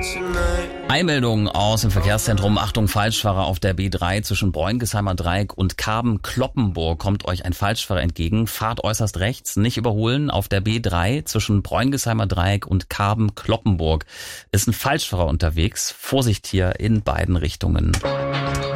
Eilmeldung aus dem Verkehrszentrum. Achtung, Falschfahrer auf der B3 zwischen Bräungesheimer Dreieck und Karben-Kloppenburg. Kommt euch ein Falschfahrer entgegen. Fahrt äußerst rechts, nicht überholen. Auf der B3 zwischen Bräungesheimer Dreieck und Karben-Kloppenburg ist ein Falschfahrer unterwegs. Vorsicht hier in beiden Richtungen.